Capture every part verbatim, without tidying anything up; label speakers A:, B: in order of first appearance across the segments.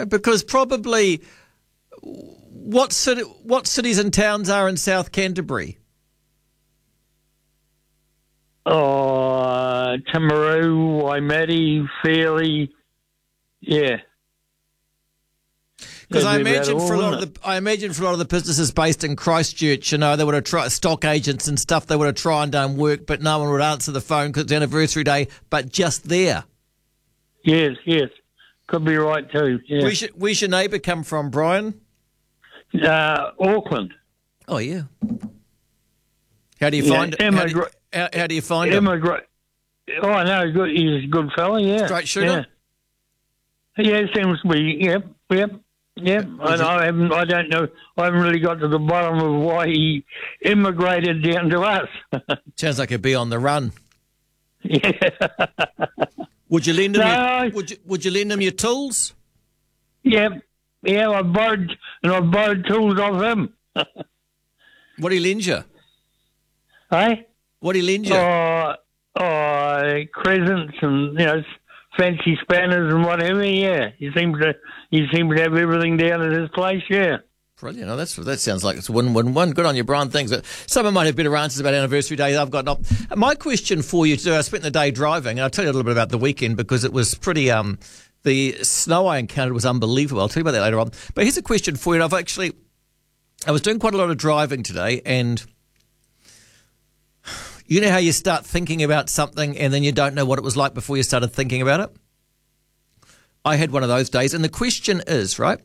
A: because probably what city, what cities and towns are in South Canterbury?
B: Oh, Timaru, Waimate, Fairley, yeah.
A: Because I
B: That'd be
A: imagine
B: about
A: for a
B: all,
A: lot of
B: wouldn't
A: the, I imagine for a lot of the businesses based in Christchurch, you know, they would have tried stock agents and stuff. They would have tried and done work, but no one would answer the phone because it's anniversary day. But just there.
B: Yes, yes, could be right too. Yeah.
A: Where's your, where's your neighbour come from, Brian?
B: Uh, Auckland.
A: Oh yeah. How do you
B: Yeah,
A: find it? How do,
B: immigra-
A: how, how do you find him?
B: Immigrant. Oh, I know. Good. He's a good fella. Yeah.
A: Straight shooter?
B: Yeah. Yeah, it seems to be. Yep. Yep. Yep. And I haven't. I don't know. I haven't really got to the bottom of why he immigrated down to us.
A: Sounds like he'd be on the run.
B: Yeah.
A: Would you lend him?
B: No.
A: Your, would you Would you lend him your tools?
B: Yep. Yeah. I borrowed and I borrowed tools off him.
A: What do he lend you?
B: Hey.
A: What do he lend you?
B: Oh, oh, crescents and, you know, fancy spanners and whatever, yeah. He seems to he seems to have everything down at his place, yeah.
A: Brilliant. Oh, that's, that sounds like it's win, win, win. Good on you, Brian. Thanks. Someone might have better answers about anniversary days. I've got not. My question for you, too, I spent the day driving, and I'll tell you a little bit about the weekend because it was pretty, um, the snow I encountered was unbelievable. I'll tell you about that later on. But here's a question for you. I've actually, I was doing quite a lot of driving today, and you know how you start thinking about something and then you don't know what it was like before you started thinking about it? I had one of those days. And the question is, right,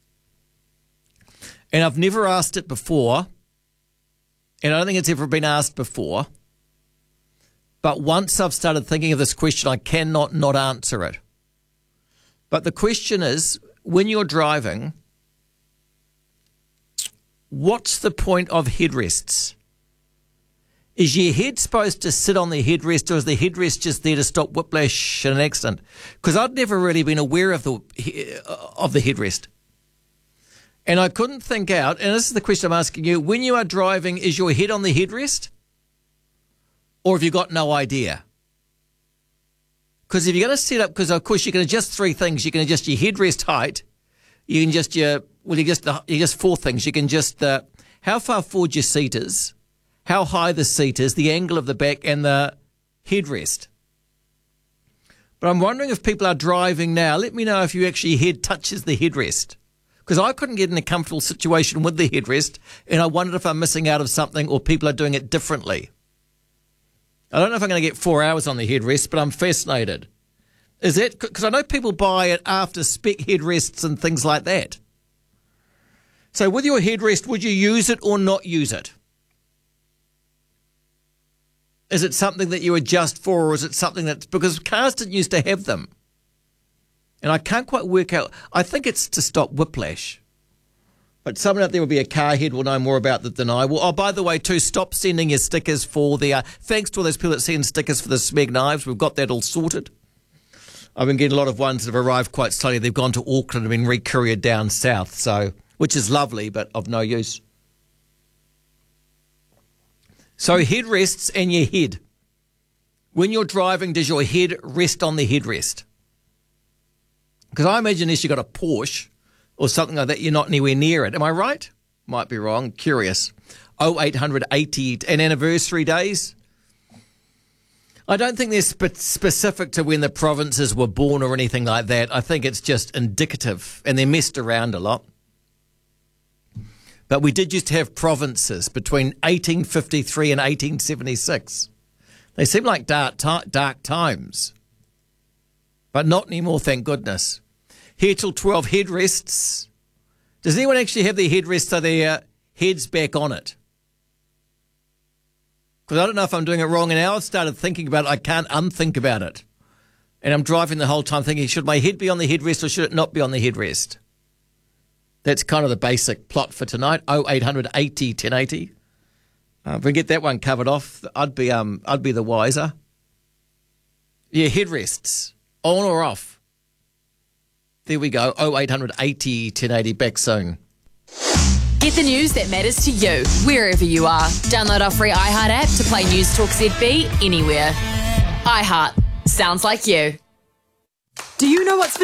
A: and I've never asked it before, and I don't think it's ever been asked before, but once I've started thinking of this question, I cannot not answer it. But the question is, when you're driving, what's the point of headrests? Is your head supposed to sit on the headrest, or is the headrest just there to stop whiplash in an accident? Because I'd never really been aware of the of the headrest. And I couldn't think out, and this is the question I'm asking you, when you are driving, is your head on the headrest? Or have you got no idea? Because if you're going to set up, because of course you can adjust three things. You can adjust your headrest height. You can just your, well, you just, you just four things. You can just, uh, how far forward your seat is, how high the seat is, the angle of the back, and the headrest. But I'm wondering if people are driving now, let me know if your actually head touches the headrest. Because I couldn't get in a comfortable situation with the headrest, and I wondered if I'm missing out of something or people are doing it differently. I don't know if I'm going to get four hours on the headrest, but I'm fascinated. Is that, because I know people buy it after spec headrests and things like that. So with your headrest, would you use it or not use it? Is it something that you adjust for, or is it something that's, because cars didn't used to have them. And I can't quite work out, I think it's to stop whiplash. But someone out there will be a car head will know more about that than I will. Oh, by the way, too, stop sending your stickers for the, uh, thanks to all those people that send stickers for the Smeg knives. We've got that all sorted. I've been getting a lot of ones that have arrived quite slowly. They've gone to Auckland and been re-couriered down south, so, which is lovely, but of no use. So headrests and your head. When you're driving, does your head rest on the headrest? Because I imagine unless you've got a Porsche or something like that, you're not anywhere near it. Am I right? Might be wrong. Curious. oh eight hundred eighty and anniversary days. I don't think they're spe- specific to when the provinces were born or anything like that. I think it's just indicative, and they're messed around a lot. But we did used to have provinces between eighteen fifty-three and eighteen seventy-six. They seem like dark, t- dark times. But not anymore, thank goodness. Here till twelve, headrests. Does anyone actually have their headrest so their head's back on it? Because I don't know if I'm doing it wrong, and now I've started thinking about it, I can't unthink about it. And I'm driving the whole time thinking, should my head be on the headrest or should it not be on the headrest? That's kind of the basic plot for tonight. oh eight hundred eighty ten eighty. Uh, if we get that one covered off, I'd be um I'd be the wiser. Yeah, headrests. On or off? There we go. oh eight hundred eighty ten eighty, back soon.
C: Get the news that matters to you, wherever you are. Download our free iHeart app to play News Talk Z B anywhere. iHeart. Sounds like you.
D: Do you know what's